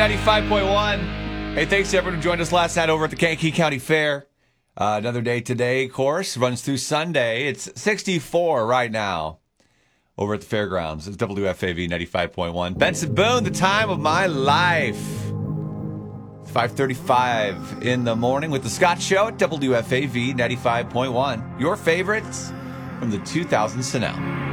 95.1. Hey, thanks to everyone who joined us last night over at the Kankakee County Fair. Another day today, of course, runs through Sunday. It's 64 right now over at the fairgrounds. It's WFAV 95.1. Benson Boone, the time of my life. 5:35 in the morning with the Scott Show at WFAV 95.1. Your favorites from the 2000s to now.